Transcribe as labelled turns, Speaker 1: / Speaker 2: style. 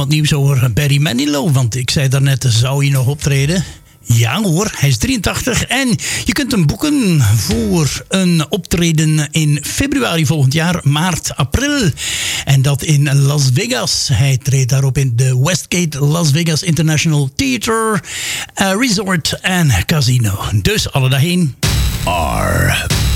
Speaker 1: wat nieuws over Barry Manilow. Want ik zei daarnet, zou hij nog optreden? Ja hoor, hij is 83 en je kunt hem boeken voor een optreden in februari volgend jaar, maart, april. En dat in Las Vegas. Hij treedt daarop in de Westgate Las Vegas International Theater, Resort en Casino. Dus alle daarheen.